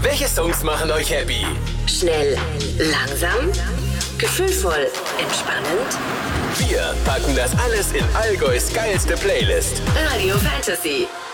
Welche Songs machen euch happy? Schnell, langsam, gefühlvoll, entspannend. Wir packen das alles in Allgäus geilste Playlist. Radio Fantasy.